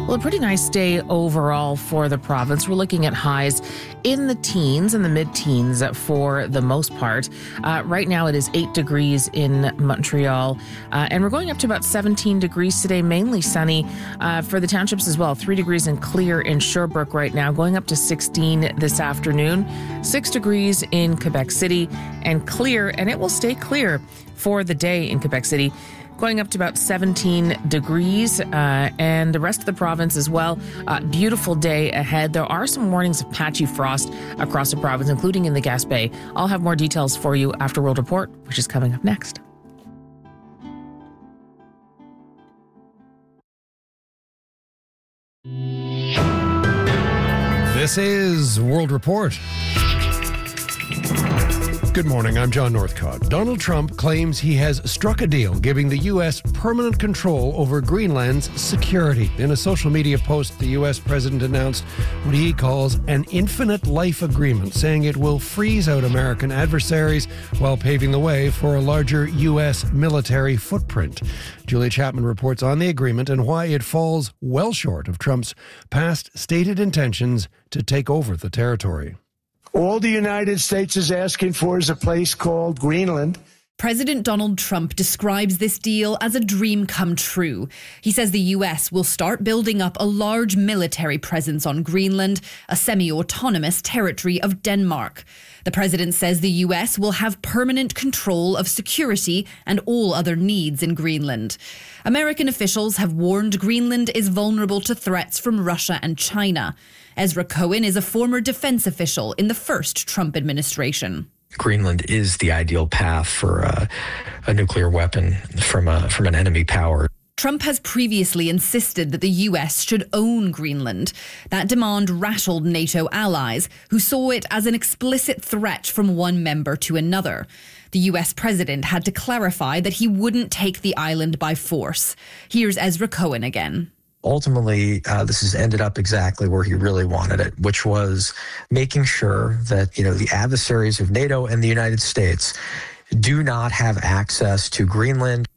Well, a pretty nice day overall for the province. We're looking at highs in the teens and the mid-teens for the most part. Right now it is 8 degrees in Montreal, and we're going up to about 17 degrees today, mainly sunny for the townships as well. 3 degrees and clear in Sherbrooke right now, going up to 16 this afternoon. 6 degrees in Quebec City and clear, and it will stay clear for the day in Quebec City, going up to about 17 degrees, and the rest of the province as well. Beautiful day ahead. There are some warnings of patchy frost across the province, including in the Gaspé. I'll have more details for you after World Report, which is coming up next. This is World Report. Good morning, I'm John Northcott. Donald Trump claims he has struck a deal giving the U.S. permanent control over Greenland's security. In a social media post, the U.S. president announced what he calls an infinite life agreement, saying it will freeze out American adversaries while paving the way for a larger U.S. military footprint. Julia Chapman reports on the agreement and why it falls well short of Trump's past stated intentions to take over the territory. All the United States is asking for is a place called Greenland. President Donald Trump describes this deal as a dream come true. He says the U.S. will start building up a large military presence on Greenland, a semi-autonomous territory of Denmark. The president says the U.S. will have permanent control of security and all other needs in Greenland. American officials have warned Greenland is vulnerable to threats from Russia and China. Ezra Cohen is a former defense official in the first Trump administration. Greenland is the ideal path for a nuclear weapon from an enemy power. Trump has previously insisted that the U.S. should own Greenland. That demand rattled NATO allies, who saw it as an explicit threat from one member to another. The U.S. president had to clarify that he wouldn't take the island by force. Here's Ezra Cohen again. Ultimately, this has ended up exactly where he really wanted it, which was making sure that, the adversaries of NATO and the United States do not have access to Greenland.